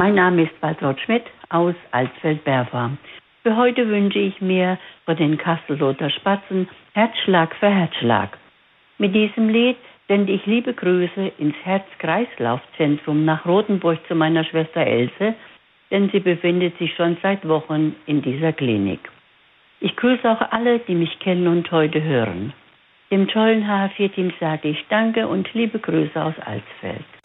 Mein Name ist Waltraud Schmidt aus Alsfeld-Berfa. Für heute wünsche ich mir von den Kastelruther Spatzen Herzschlag für Herzschlag. Mit diesem Lied sende ich liebe Grüße ins Herz-Kreislauf-Zentrum nach Rothenburg zu meiner Schwester Else, denn sie befindet sich schon seit Wochen in dieser Klinik. Ich grüße auch alle, die mich kennen und heute hören. Dem tollen HR4-Team sage ich Danke und liebe Grüße aus Alsfeld.